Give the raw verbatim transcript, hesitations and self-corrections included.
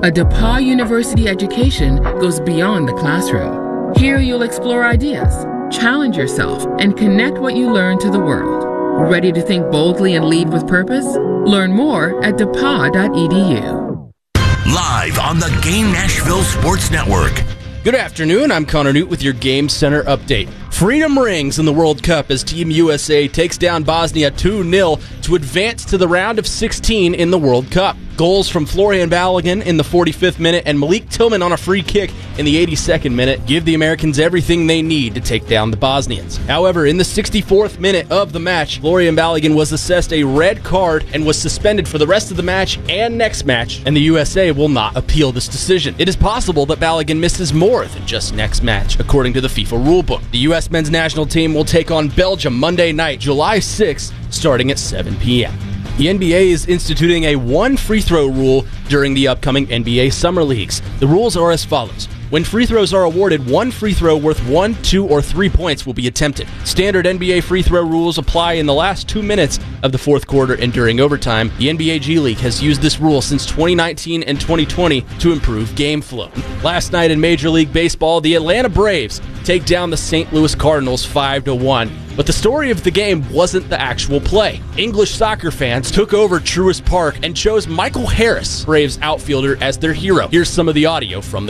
A DePauw University education goes beyond the classroom. Here you'll explore ideas, challenge yourself, and connect what you learn to the world. Ready to think boldly and lead with purpose? Learn more at depaw dot e d u. Live on the Game Nashville Sports Network. Good afternoon, I'm Connor Newt with your Game Center update. Freedom rings in the World Cup as Team U S A takes down Bosnia two nil to advance to the round of sixteen in the World Cup. Goals from Florian Balogun in the forty-fifth minute and Malik Tillman on a free kick in the eighty-second minute give the Americans everything they need to take down the Bosnians. However, in the sixty-fourth minute of the match, Florian Balogun was assessed a red card and was suspended for the rest of the match and next match, and the U S A will not appeal this decision. It is possible that Balogun misses more than just next match, according to the FIFA rulebook. The U S men's national team will take on Belgium Monday night, July sixth, starting at seven p.m. The N B A is instituting a one free throw rule during the upcoming N B A Summer Leagues. The rules are as follows. When free throws are awarded, one free throw worth one, two, or three points will be attempted. Standard N B A free throw rules apply in the last two minutes of the fourth quarter and during overtime. The N B A G League has used this rule since twenty nineteen and twenty twenty to improve game flow. Last night in Major League Baseball, the Atlanta Braves take down the Saint Louis Cardinals five to one. But the story of the game wasn't the actual play. English soccer fans took over Truist Park and chose Michael Harris, Braves outfielder, as their hero. Here's some of the audio from the